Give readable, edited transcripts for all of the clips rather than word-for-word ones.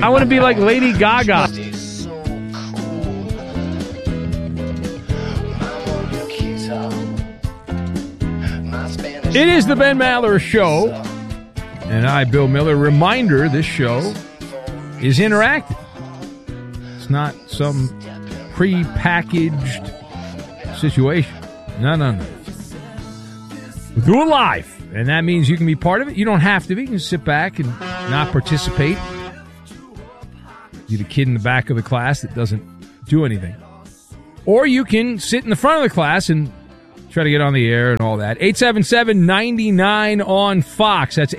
I want to be like Lady Gaga. It is the Ben Maller Show, and I, Bill Miller. Reminder, this show is interactive. It's not some pre-packaged situation. No. We do it live, and that means you can be part of it. You don't have to be. You can sit back and not participate. You're the kid in the back of the class that doesn't do anything. Or you can sit in the front of the class and try to get on the air and all that. 877-99 on Fox. That's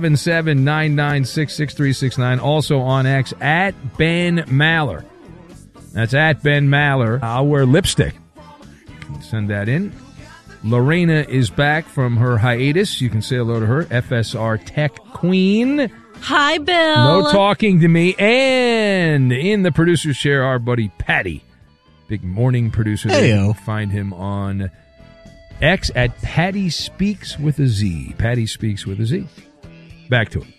877-996-6369. Also on X, at Ben Maller. That's at Ben Maller. I'll wear lipstick. Send that in. Lorena is back from her hiatus. You can say hello to her. FSR Tech Queen. Hi, Bill. No talking to me. And in the producer's chair, our buddy Patty. Big morning producer. Hey, you can find him on X at Patty Speaks with a Z. Patty Speaks with a Z. Back to it.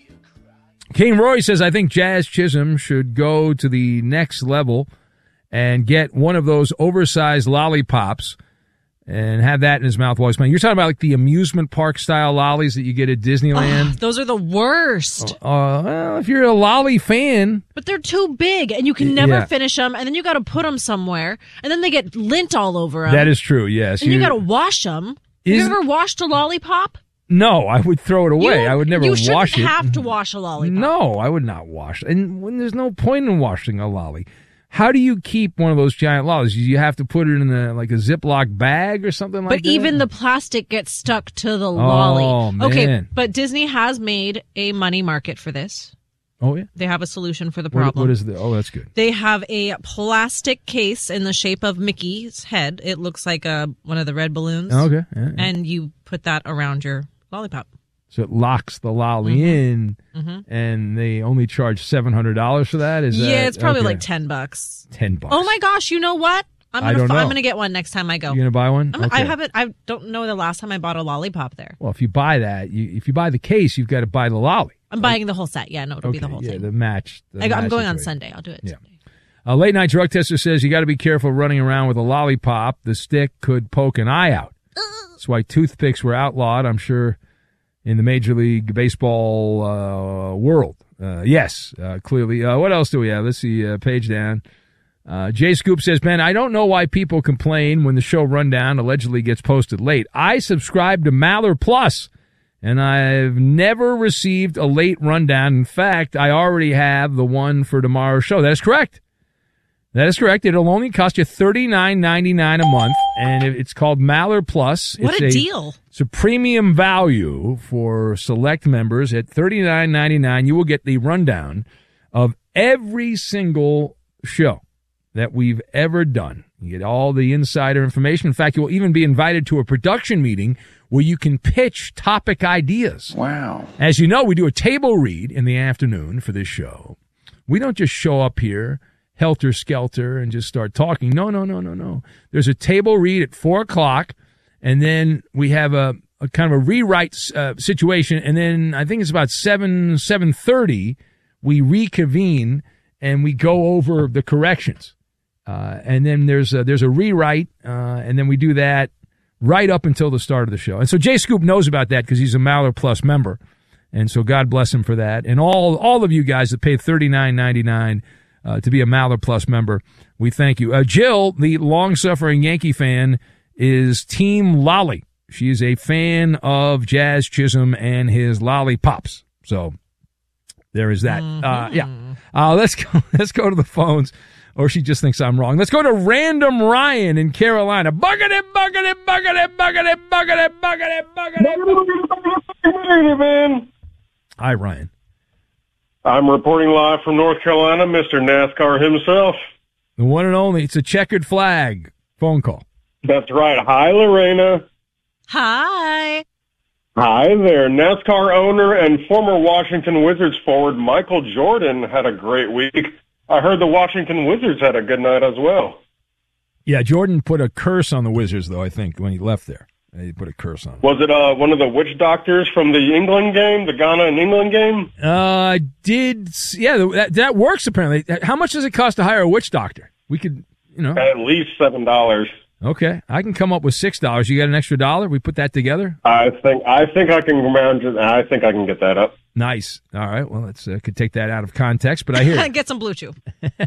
King Roy says, I think Jazz Chisholm should go to the next level and get one of those oversized lollipops and have that in his mouth while he's playing. You're talking about like the amusement park style lollies that you get at Disneyland? Those are the worst. Well, if you're a lolly fan. But they're too big, and you can never finish them, and then you got to put them somewhere, and then they get lint all over them. That is true, yes. And you got to wash them. Have you ever washed a lollipop? No, I would throw it away. I would never wash it. You shouldn't have to wash a lollipop. No, I would not wash. And when there's no point in washing a lolly. How do you keep one of those giant lollies? You have to put it in a Ziploc bag or something like that? But even the plastic gets stuck to the lolly. Oh, man. Okay, but Disney has made a money market for this. Oh, yeah? They have a solution for the problem. What is the? Oh, that's good. They have a plastic case in the shape of Mickey's head. It looks like one of the red balloons. Okay. Yeah. And you put that around your lollipop. So it locks the lolly in, and they only charge $700 for that? It's probably like $10. $10. Oh, my gosh. You know what? I'm going to get one next time I go. You're going to buy one? I don't know the last time I bought a lollipop there. Well, if you buy that, if you buy the case, you've got to buy the lolly. I'm buying the whole set. Yeah, no, it'll be the whole thing. Yeah, the match. I'm going on Sunday. I'll do it Sunday. Late Night Drug Tester says you got to be careful running around with a lollipop. The stick could poke an eye out. That's why toothpicks were outlawed, I'm sure, in the Major League Baseball world. Yes, clearly. What else do we have? Let's see, page down. Jay Scoop says, Ben, I don't know why people complain when the show rundown allegedly gets posted late. I subscribe to Maller Plus, and I've never received a late rundown. In fact, I already have the one for tomorrow's show. That is correct. That is correct. It'll only cost you $39.99 a month, and it's called Maller Plus. What a deal. It's a premium value for select members. At $39.99, you will get the rundown of every single show that we've ever done. You get all the insider information. In fact, you will even be invited to a production meeting where you can pitch topic ideas. Wow. As you know, we do a table read in the afternoon for this show. We don't just show up here helter-skelter and just start talking. No. There's a table read at 4 o'clock, and then we have a kind of a rewrite situation, and then I think it's about 7:30, we reconvene, and we go over the corrections. And then there's a rewrite, and then we do that right up until the start of the show. And so Jay Scoop knows about that because he's a Maller Plus member, and so God bless him for that. And all of you guys that pay $39.99 to be a Maller Plus member, we thank you. Jill, the long-suffering Yankee fan, is Team Lolly. She's a fan of Jazz Chisholm and his lollipops. So there is that. Let's go to the phones, or she just thinks I'm wrong. Let's go to Random Ryan in Carolina. Bucket it, bucket it, bucket it, bucket it, bucket it, bucket it, bucket it. Man. Hi, Ryan. I'm reporting live from North Carolina, Mr. NASCAR himself. The one and only. It's a checkered flag phone call. That's right. Hi, Lorena. Hi. Hi there. NASCAR owner and former Washington Wizards forward Michael Jordan had a great week. I heard the Washington Wizards had a good night as well. Yeah, Jordan put a curse on the Wizards, though, I think, when he left there. They put a curse on him. Was it one of the witch doctors from the England game, the Ghana and England game? That works apparently. How much does it cost to hire a witch doctor? We could, At least $7. Okay, I can come up with $6. You got an extra $1? We put that together. I think I can imagine. I think I can get that up. Nice. All right. Well, let's could take that out of context, but I hear get some Blue Chew.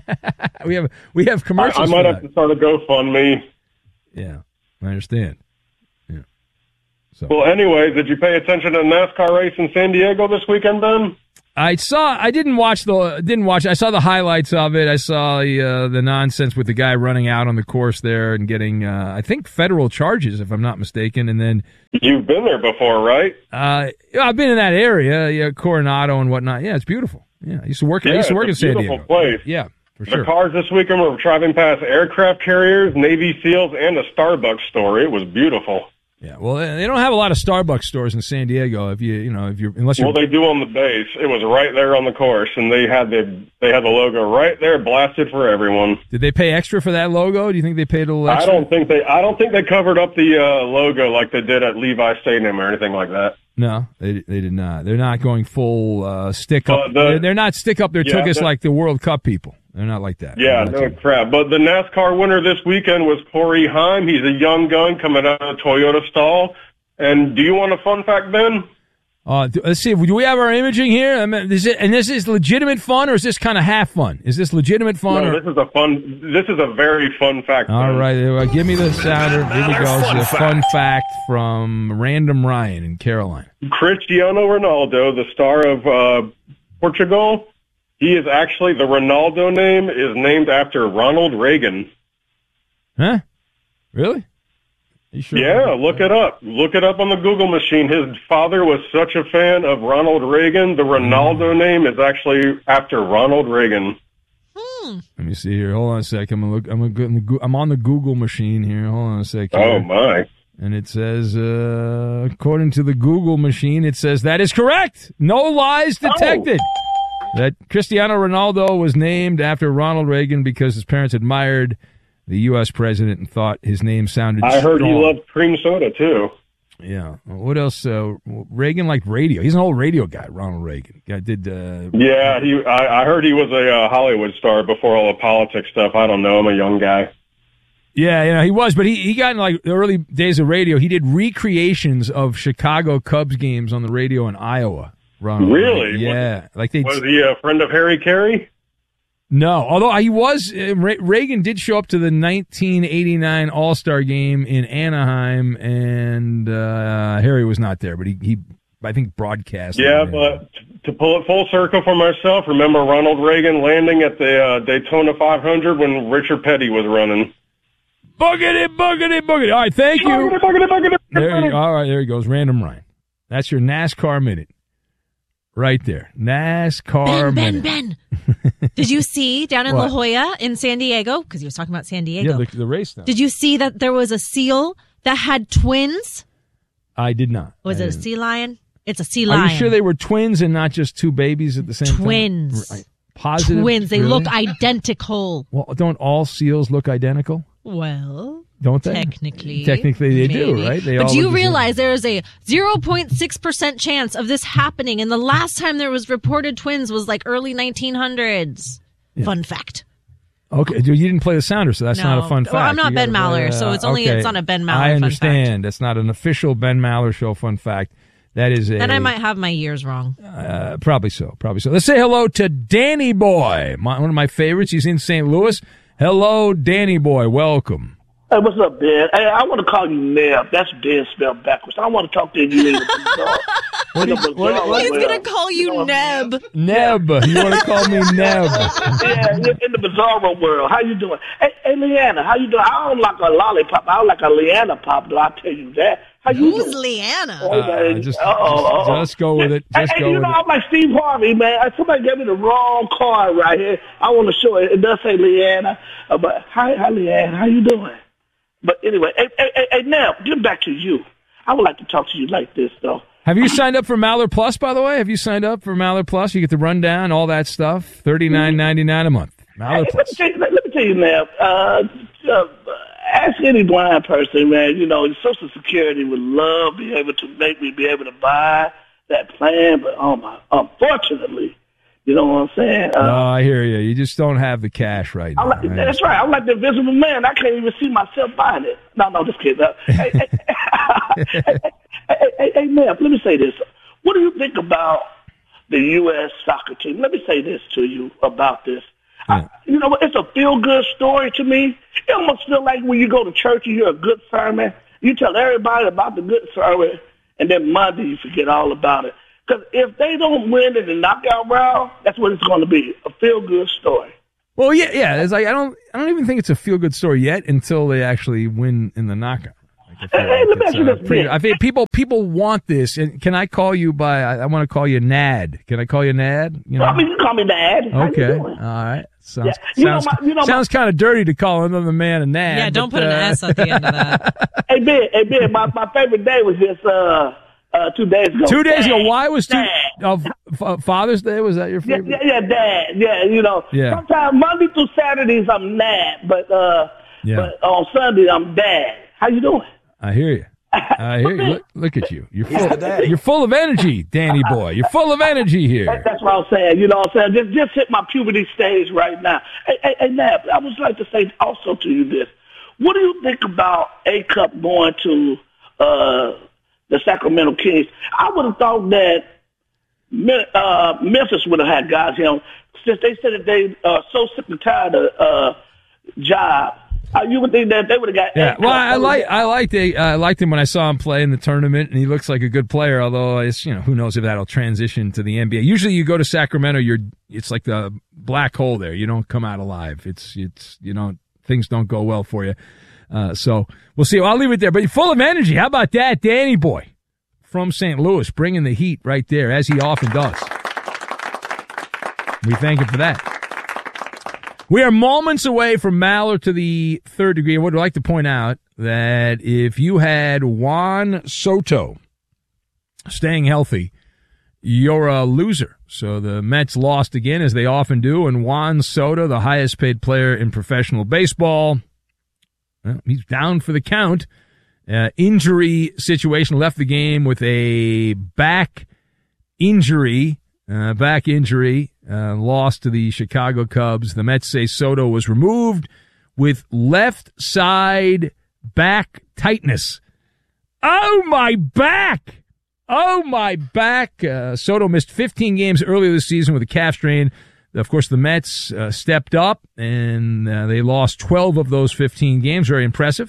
we have commercials. I might have to start a GoFundMe. Yeah, I understand. Yeah. So. Well, anyway, did you pay attention to the NASCAR race in San Diego this weekend, Ben? I didn't watch. I saw the highlights of it. I saw the nonsense with the guy running out on the course there and getting, I think, federal charges, if I'm not mistaken. And then you've been there before, right? I've been in that area, Coronado and whatnot. Yeah, it's beautiful. Yeah, I used to work in San Diego. Beautiful place. Yeah, for sure. The cars this weekend were driving past aircraft carriers, Navy SEALs, and a Starbucks store. It was beautiful. Yeah, well, they don't have a lot of Starbucks stores in San Diego. Well, they do on the base. It was right there on the course, and they had the logo right there, blasted for everyone. Did they pay extra for that logo? Do you think they paid a little extra? I don't think they covered up the logo like they did at Levi Stadium or anything like that. No, they did not. They're not going full stick up. They're not stick up their tuchus like the World Cup people. They're not like that. Yeah, no crap. But the NASCAR winner this weekend was Corey Heim. He's a young gun coming out of Toyota stall. And do you want a fun fact, Ben? Let's see. Do we have our imaging here? I mean, this is legitimate fun, or is this kind of half fun? Is this legitimate fun? No, this is a very fun fact. All right, give me the sounder. Here we go. It's a fun fact from Random Ryan in Carolina. Cristiano Ronaldo, the star of Portugal, he is actually, the Ronaldo name is named after Ronald Reagan. Huh? Really? You sure? Yeah, look it up. Look it up on the Google machine. His father was such a fan of Ronald Reagan. The Ronaldo name is actually after Ronald Reagan. Let me see here. Hold on a sec. I'm on the Google machine here. Hold on a sec. Here. Oh my! And it says, according to the Google machine, it says that is correct. No lies detected. That Cristiano Ronaldo was named after Ronald Reagan because his parents admired the U.S. president and thought his name sounded I heard strong. He loved cream soda, too. Yeah. What else? Reagan liked radio. He's an old radio guy, Ronald Reagan. Guy did... Yeah, I heard he was a Hollywood star before all the politics stuff. I don't know. I'm a young guy. Yeah, he was, but he got in like the early days of radio. He did recreations of Chicago Cubs games on the radio in Iowa. Ronald really? Reagan. Yeah. Was he a friend of Harry Carey? No, although he was, Reagan did show up to the 1989 All-Star game in Anaheim, and Harry was not there, but he I think, broadcast. Yeah, but to pull it full circle for myself, remember Ronald Reagan landing at the Daytona 500 when Richard Petty was running. Boogity, boogity, boogity. All right, thank you. Boogity, boogity, boogity, there you go. All right, there he goes. Random Ryan. That's your NASCAR minute. Right there. NASCAR minute. Ben. Did you see down in La Jolla in San Diego? Because he was talking about San Diego. Yeah, the race now. Did you see that there was a seal that had twins? I did not. Was it a sea lion? It's a sea lion. Are you sure they were twins and not just two babies at the same time? Twins. Positive? Twins. They really? look identical. Well, don't all seals look identical? Well, don't they? Technically they do, right? But do you realize there is a 0.6% chance of this happening? And the last time there was reported twins was like early 1900s. Yeah. Fun fact. Okay, you didn't play the sounder, so that's not a fun fact. Well, I'm not Ben Maller, so it's not a Ben Maller. I understand. Fun fact. That's not an official Ben Maller show fun fact. That is and I might have my years wrong. Probably so. Let's say hello to Danny Boy, one of my favorites. He's in St. Louis. Hello, Danny Boy. Welcome. Hey, what's up, Ben? Hey, I want to call you Neb. That's Ben spelled backwards. I want to talk to you in the bizarre. He's going to call you Neb. Neb. You want to call me Neb? Yeah, in the bizarro world. How you doing? Hey, Leanna, how you doing? I don't like a lollipop. I don't like a Leanna pop, though. I'll tell you that. Who's Leanna? Just go with it. Just go with it. I'm like Steve Harvey, man. Somebody gave me the wrong card right here. I want to show it. It does say Leanna. But hi, Leanna. How you doing? But anyway, hey, now, getting back to you. I would like to talk to you like this, though. Have you signed up for Maller Plus, by the way? Have you signed up for Maller Plus? You get the rundown, all that stuff, $39.99 a month. Maller Plus. Let me tell you, now. ask any blind person, man. You know, Social Security would love be able to make me be able to buy that plan, but unfortunately, you know what I'm saying? I hear you. You just don't have the cash right now. Right? That's right. I'm like the invisible man. I can't even see myself buying it. No, just kidding. Hey, man, let me say this. What do you think about the U.S. soccer team? Let me say this to you about this. Yeah. You know, it's a feel-good story to me. It almost feels like when you go to church and you hear a good sermon, you tell everybody about the good sermon, and then Monday you forget all about it. Because if they don't win in the knockout round, that's what it's going to be, a feel-good story. Well, yeah. It's like I don't even think it's a feel-good story yet until they actually win in the knockout. Hey, let me ask you this. I think people want this. And can I call you by? I want to call you Nad. Can I call you Nad? You know? I mean, you call me Nad. Okay. All right. Sounds kind of dirty to call another man a Nad. Yeah, don't put an S at the end of that. Hey, Ben, my favorite day was just 2 days ago. 2 days ago. Why was Father's Day? Was that your favorite? Yeah, Dad. Yeah, you know. Yeah. Sometimes Monday through Saturdays I'm Nad, but on Sunday I'm Dad. How you doing? I hear you. Look at you. You're full of energy, Danny boy. You're full of energy here. That's what I'm saying. You know what I'm saying? Just hit my puberty stage right now. Hey, Nab, I would like to say also to you this. What do you think about A-Cup going to the Sacramento Kings? I would have thought that Memphis would have had guys here. Since they said that they are so sick and tired of job. You would think that they would have got. Yeah, well, I liked him when I saw him play in the tournament, and he looks like a good player. Although it's who knows if that'll transition to the NBA. Usually, you go to Sacramento, it's like the black hole there. You don't come out alive. It's things don't go well for you. So we'll see. I'll leave it there. But you're full of energy. How about that, Danny boy from St. Louis, bringing the heat right there as he often does. We thank him for that. We are moments away from Maller to the third degree. I would like to point out that if you had Juan Soto staying healthy, you're a loser. So the Mets lost again, as they often do, and Juan Soto, the highest paid player in professional baseball, well, he's down for the count. Injury situation, left the game with a back injury. Lost to the Chicago Cubs. The Mets say Soto was removed with left side back tightness. Oh, my back! Soto missed 15 games earlier this season with a calf strain. Of course, the Mets stepped up, and they lost 12 of those 15 games. Very impressive.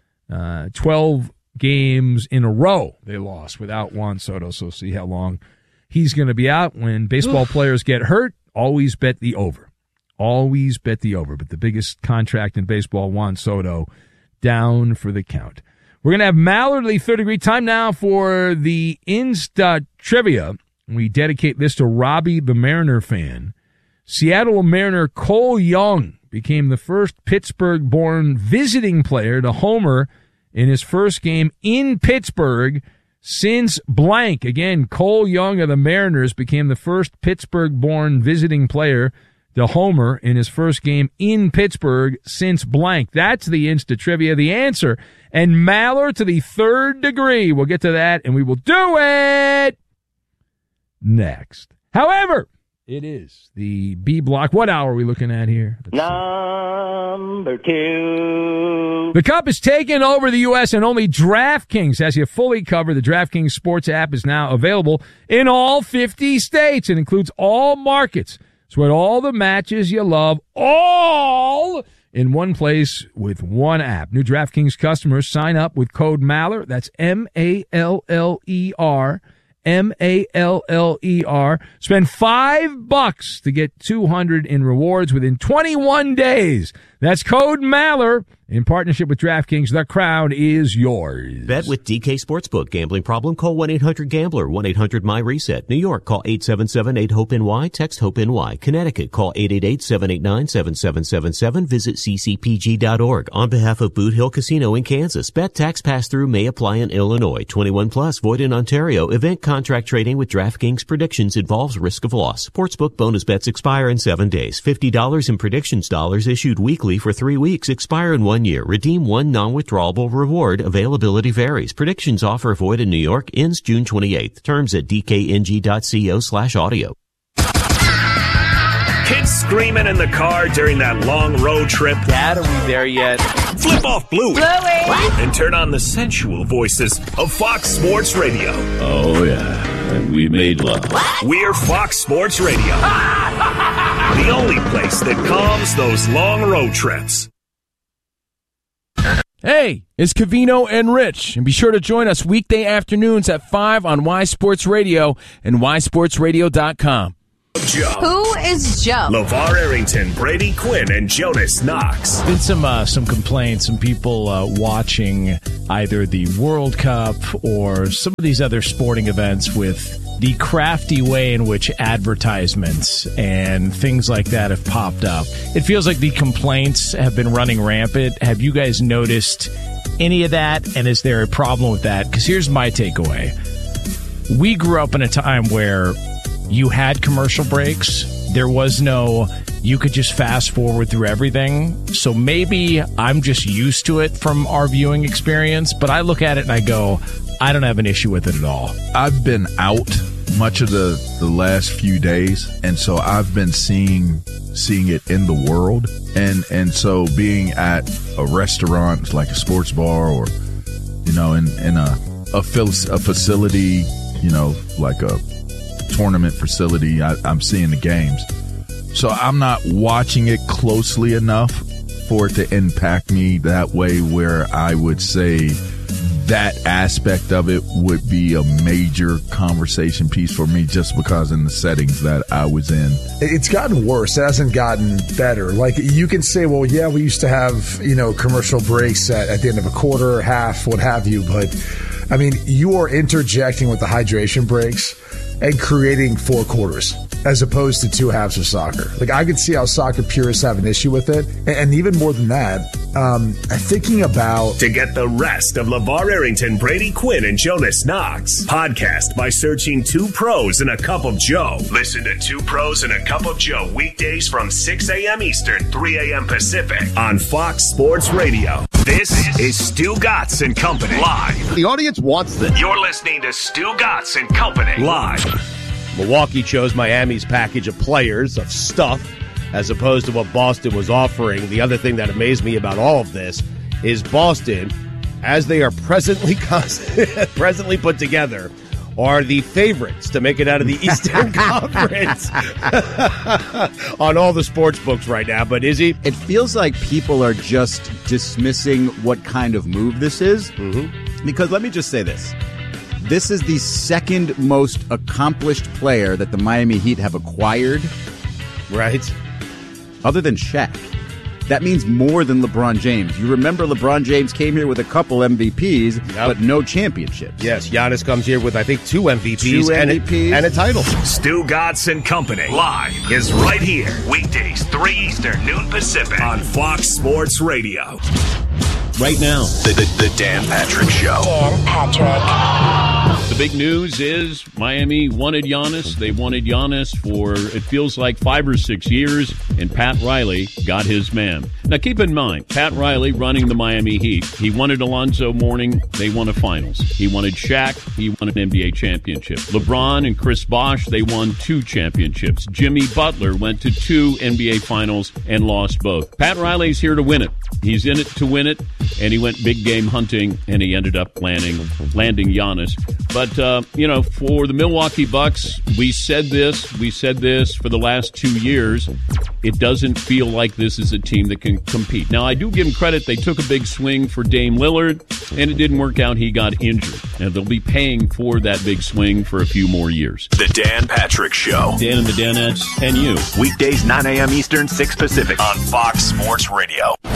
12 games in a row they lost without Juan Soto, so see how long he's going to be out. When baseball players get hurt, always bet the over. Always bet the over. But the biggest contract in baseball, Juan Soto, down for the count. We're going to have Maller to the third degree. Time now for the Insta Trivia. We dedicate this to Robbie, the Mariner fan. Seattle Mariner Cole Young became the first Pittsburgh-born visiting player to homer in his first game in Pittsburgh since blank. Again, Cole Young of the Mariners became the first Pittsburgh-born visiting player to homer in his first game in Pittsburgh since blank. That's the Insta Trivia, the answer. And Maller to the third degree. We'll get to that, and we will do it next. However, it is the B block. What hour are we looking at here? Number 2. The Cup is taking over the U.S. and only DraftKings has you fully covered. The DraftKings Sports app is now available in all 50 states. It includes all markets. So at all the matches you love, all in one place with one app. New DraftKings customers sign up with code Maller. That's M-A-L-L-E-R. M-A-L-L-E-R. Spend $5 to get $200 in rewards within 21 days. That's code Maller. In partnership with DraftKings, the crown is yours. Bet with DK Sportsbook. Gambling problem? Call 1-800-GAMBLER. 1-800-MY-RESET. New York, call 877-8-HOPE-NY. Text HOPE-NY. Connecticut, call 888-789-7777. Visit ccpg.org. On behalf of Boot Hill Casino in Kansas, bet tax pass-through may apply in Illinois. 21 plus, void in Ontario. Event Contract trading with DraftKings predictions involves risk of loss. Sportsbook bonus bets expire in 7 days. $50 in predictions dollars issued weekly for 3 weeks expire in 1 year. Redeem one non-withdrawable reward. Availability varies. Predictions offer void in New York. Ends June 28th. Terms at dkng.co/audio. Kids screaming in the car during that long road trip. Dad, are we there yet? Flip off Bluey. And turn on the sensual voices of Fox Sports Radio. Oh, yeah. And we made love. We're Fox Sports Radio. The only place that calms those long road trips. Hey, it's Covino and Rich, and be sure to join us weekday afternoons at 5 on Y Sports Radio and ysportsradio.com. Joe. Who is Joe? LeVar Arrington, Brady Quinn, and Jonas Knox. Been some complaints, some people watching either the World Cup or some of these other sporting events with the crafty way in which advertisements and things like that have popped up. It feels like the complaints have been running rampant. Have you guys noticed any of that? And is there a problem with that? Because here's my takeaway. We grew up in a time where you had commercial breaks. There was no, you could just fast forward through everything. So maybe I'm just used to it from our viewing experience, but I look at it and I go, I don't have an issue with it at all. I've been out much of the last few days, and so I've been seeing it in the world. And so being at a restaurant like a sports bar or, you know, in a facility, you know, like a tournament facility, I'm seeing the games. So I'm not watching it closely enough for it to impact me that way where I would say that aspect of it would be a major conversation piece for me just because in the settings that I was in. It's gotten worse. It hasn't gotten better. Like, you can say, well, yeah, we used to have, you know, commercial breaks at the end of a quarter, half, what have you. But, I mean, you are interjecting with the hydration breaks and creating 4 quarters as opposed to 2 halves of soccer. Like, I can see how soccer purists have an issue with it. And even more than that, thinking about... To get the rest of LeVar Arrington, Brady Quinn, and Jonas Knox, podcast by searching 2 Pros and a Cup of Joe. Listen to 2 Pros and a Cup of Joe weekdays from 6 a.m. Eastern, 3 a.m. Pacific on Fox Sports Radio. This is Stu Gatz and Company live. The audience wants this. You're listening to Stu Gatz and Company live. Milwaukee chose Miami's package of players, of stuff, as opposed to what Boston was offering. The other thing that amazed me about all of this is Boston, as they are presently put together, are the favorites to make it out of the Eastern Conference on all the sports books right now. But Izzy? It feels like people are just dismissing what kind of move this is. Mm-hmm. Because let me just say this. This is the second most accomplished player that the Miami Heat have acquired. Right. Other than Shaq. That means more than LeBron James. You remember LeBron James came here with a couple MVPs, but no championships. Yes, Giannis comes here with, I think, 2 MVPs, and a title. Stu Gatz and Company live is right here. Weekdays, 3 Eastern, noon Pacific on Fox Sports Radio. Right now, the Dan Patrick Show. Dan Patrick. The big news is Miami wanted Giannis. They wanted Giannis for, it feels like, 5 or 6 years, and Pat Riley got his man. Now, keep in mind, Pat Riley running the Miami Heat. He wanted Alonzo Mourning. They won a finals. He wanted Shaq. He won an NBA championship. LeBron and Chris Bosh, they won 2 championships. Jimmy Butler went to 2 NBA finals and lost both. Pat Riley's here to win it. He's in it to win it, and he went big game hunting, and he ended up landing Giannis. But, for the Milwaukee Bucks, we said this for the last 2 years. It doesn't feel like this is a team that can compete. Now, I do give them credit. They took a big swing for Dame Lillard, and it didn't work out. He got injured. And they'll be paying for that big swing for a few more years. The Dan Patrick Show. Dan and the Danettes and you. Weekdays, 9 a.m. Eastern, 6 Pacific on Fox Sports Radio.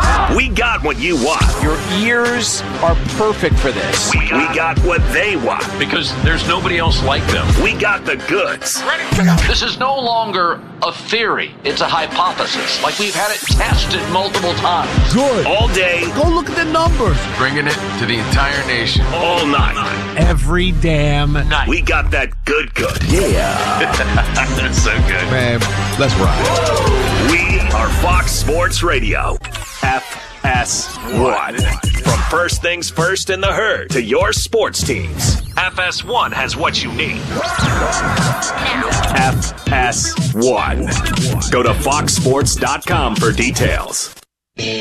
We got what you want. Your ears are perfect for this. We got what they want. Because there's nobody else like them. We got the goods. This is no longer a theory. It's a hypothesis. Like we've had it tested multiple times. Good. All day. Go look at the numbers. Bringing it to the entire nation. All night. Every damn night. We got that good. Yeah. That's so good. Man, let's ride. We are Fox Sports Radio. FS1. From first things first in the herd to your sports teams, FS1 has what you need. FS1. Go to foxsports.com for details.